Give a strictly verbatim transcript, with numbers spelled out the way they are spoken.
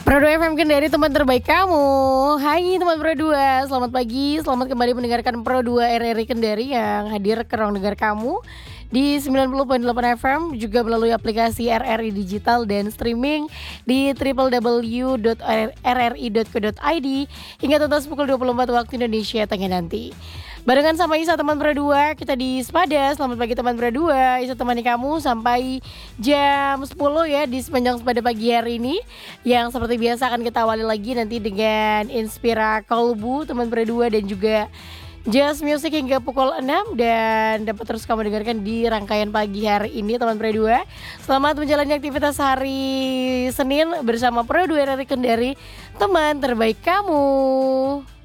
Pro dua F M Kendari, teman terbaik kamu. Hai teman Pro dua, selamat pagi, selamat kembali mendengarkan Pro dua R R I Kendari yang hadir ke ruang dengar kamu di sembilan puluh koma delapan F M, juga melalui aplikasi R R I Digital dan streaming di w w w dot r r i dot co dot i d hingga tuntas pukul dua puluh empat waktu Indonesia Tengah nanti. Barengan sama Isa teman Pro dua, kita di Sepada. Selamat pagi teman Pro dua. Isa temani kamu sampai jam sepuluh ya di sepanjang Sepada pagi hari ini. Yang seperti biasa akan kita awali lagi nanti dengan Inspira Kolbu teman Pro dua dan juga Jazz Music hingga pukul enam, dan dapat terus kamu dengarkan di rangkaian pagi hari ini teman Pro dua. Selamat menjalani aktivitas hari Senin bersama Pro dua R R I Kendari, teman terbaik kamu.